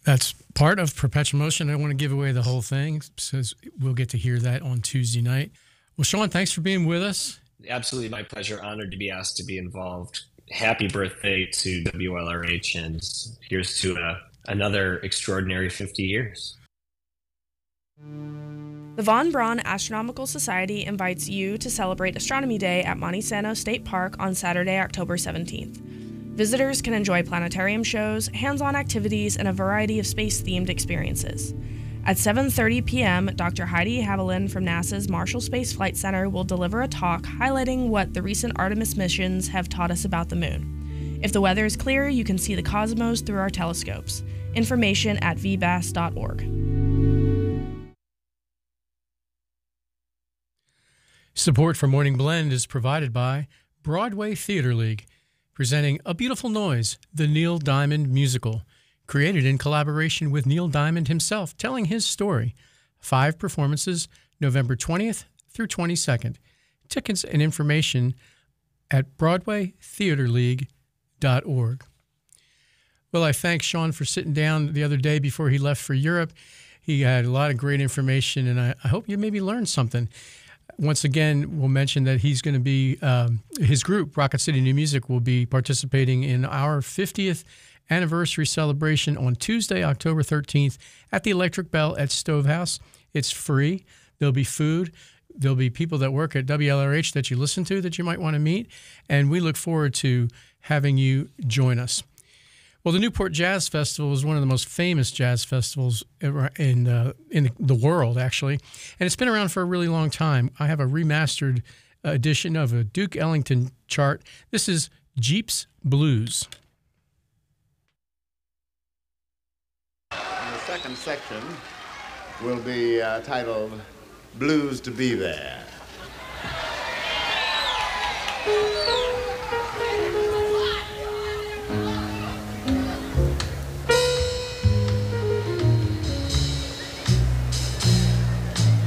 That's part of Perpetual Motion. I don't want to give away the whole thing, so we'll get to hear that on Tuesday night. Well, Sean, thanks for being with us. Absolutely my pleasure. Honored to be asked to be involved. Happy birthday to WLRH, and here's to another extraordinary 50 years. The Von Braun Astronomical Society invites you to celebrate Astronomy Day at Monte Sano State Park on Saturday, October 17th. Visitors can enjoy planetarium shows, hands-on activities, and a variety of space-themed experiences. At 7:30 p.m., Dr. Heidi Haviland from NASA's Marshall Space Flight Center will deliver a talk highlighting what the recent Artemis missions have taught us about the moon. If the weather is clear, you can see the cosmos through our telescopes. Information at vbas.org. Support for Morning Blend is provided by Broadway Theater League, presenting A Beautiful Noise, the Neil Diamond musical, created in collaboration with Neil Diamond himself, telling his story. 5 performances, November 20th through 22nd. Tickets and information at BroadwayTheaterLeague.org. Well, I thank Sean for sitting down the other day before he left for Europe. He had a lot of great information, and I hope you maybe learned something. Once again, we'll mention that he's going to be, his group, Rocket City New Music, will be participating in our 50th anniversary celebration on Tuesday, October 13th at the Electric Bell at Stovehouse. It's free. There'll be food. There'll be people that work at WLRH that you listen to that you might want to meet, and we look forward to having you join us. Well, the Newport Jazz Festival is one of the most famous jazz festivals in the world, actually, and it's been around for a really long time. I have a remastered edition of a Duke Ellington chart. This is Jeep's Blues. The second section will be titled Blues to Be There.